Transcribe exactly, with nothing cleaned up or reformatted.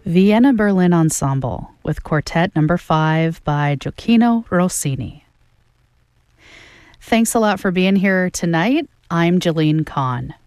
Vienna Berlin Ensemble with Quartet Number five by Gioacchino Rossini. Thanks a lot for being here tonight. I'm Jolene Kahn.